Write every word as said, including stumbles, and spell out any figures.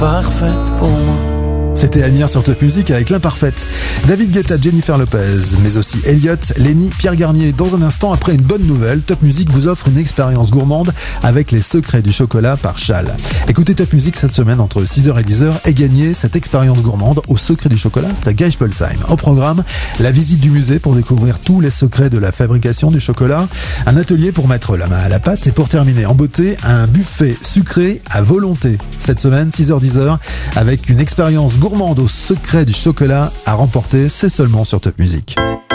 parfaite pour moi. C'était Amir sur Top Music avec l'imparfaite. David Guetta, Jennifer Lopez, mais aussi Elliot, Lenny, Pierre Garnier. Dans un instant, après une bonne nouvelle, Top Music vous offre une expérience gourmande avec les secrets du chocolat par Châle. Écoutez Top Music cette semaine entre six heures et dix heures et gagnez cette expérience gourmande au secret du chocolat, c'est à Geispolsheim. Au programme, la visite du musée pour découvrir tous les secrets de la fabrication du chocolat, un atelier pour mettre la main à la pâte et pour terminer en beauté, un buffet sucré à volonté. Cette semaine, six heures dix heures, avec une expérience gourmande au secret du chocolat à remporter, c'est seulement sur Top Music.